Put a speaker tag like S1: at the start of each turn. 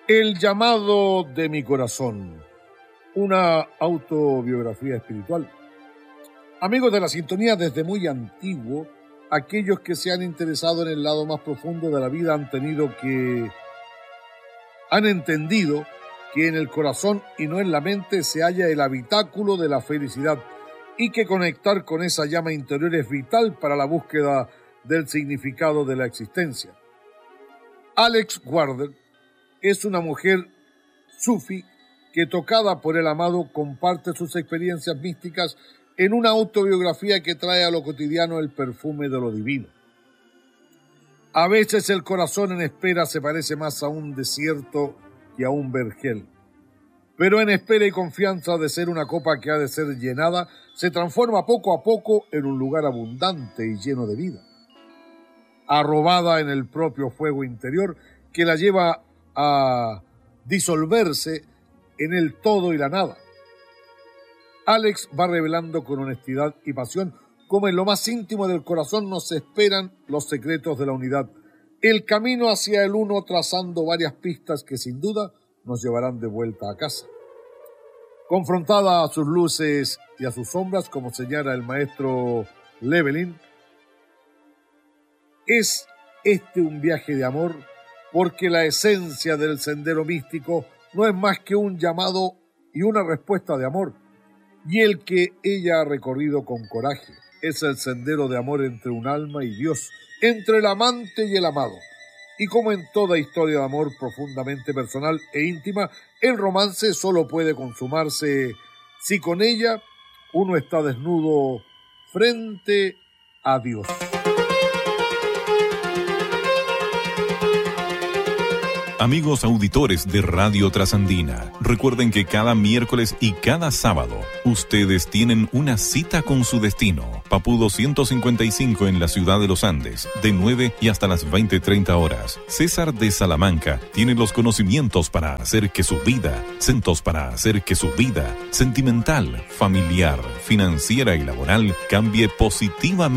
S1: El llamado de mi corazón, una autobiografía espiritual. Amigos de la sintonía, desde muy antiguo, aquellos que se han interesado en el lado más profundo de la vida han entendido que en el corazón y no en la mente se halla el habitáculo de la felicidad y que conectar con esa llama interior es vital para la búsqueda del significado de la existencia. Alex Warder es una mujer sufi que, tocada por el amado, comparte sus experiencias místicas en una autobiografía que trae a lo cotidiano el perfume de lo divino. A veces el corazón en espera se parece más a un desierto que a un vergel, pero en espera y confianza de ser una copa que ha de ser llenada, se transforma poco a poco en un lugar abundante y lleno de vida, arrobada en el propio fuego interior que la lleva a disolverse en el todo y la nada. Alex va revelando con honestidad y pasión cómo en lo más íntimo del corazón nos esperan los secretos de la unidad, el camino hacia el uno, trazando varias pistas que sin duda nos llevarán de vuelta a casa. Confrontada a sus luces y a sus sombras, como señala el maestro Llewellyn, es este un viaje de amor, porque la esencia del sendero místico no es más que un llamado y una respuesta de amor, y el que ella ha recorrido con coraje es el sendero de amor entre un alma y Dios, entre el amante y el amado. Y como en toda historia de amor profundamente personal e íntima, el romance solo puede consumarse si con ella uno está desnudo frente a Dios.
S2: Amigos auditores de Radio Trasandina, recuerden que cada miércoles y cada sábado ustedes tienen una cita con su destino. Papudo 155 en la ciudad de Los Andes, de 9 y hasta las 20:30 horas. César de Salamanca tiene los conocimientos para hacer que su vida, centos para hacer que su vida sentimental, familiar, financiera y laboral cambie positivamente